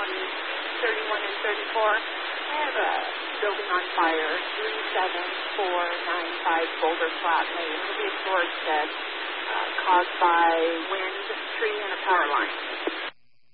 County 31 and 34. I have a building on fire, 37495 Boulder Flat Lane. It'll be a storage shed caused by wind, tree, and a power line.